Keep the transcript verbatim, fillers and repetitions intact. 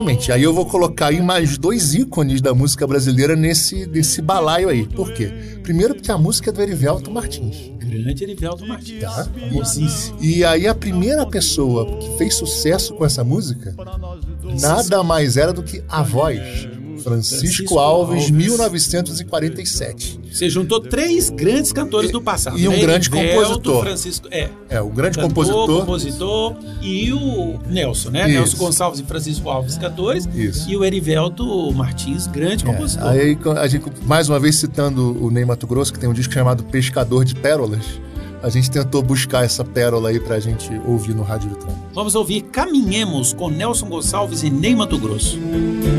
Aí eu vou colocar aí mais dois ícones da música brasileira nesse, nesse balaio aí. Por quê? Primeiro porque a música é do Erivelto Martins. Grande Erivelto Martins. Tá? E aí a primeira pessoa que fez sucesso com essa música nada mais era do que a voz. Francisco, Francisco Alves, Alves, mil novecentos e quarenta e sete. Você juntou três grandes cantores do passado. E um né? grande Erivelto, compositor. Francisco, é, é, o grande cantor, compositor. compositor e o Nelson, né? Isso. Nelson Gonçalves e Francisco Alves, cantores. Isso. E o Erivelto Martins, grande é. compositor. Aí, a gente, mais uma vez citando o Ney Matogrosso, que tem um disco chamado Pescador de Pérolas, a gente tentou buscar essa pérola aí pra gente ouvir no Rádio Vitrão. Vamos ouvir Caminhemos com Nelson Gonçalves e Ney Matogrosso.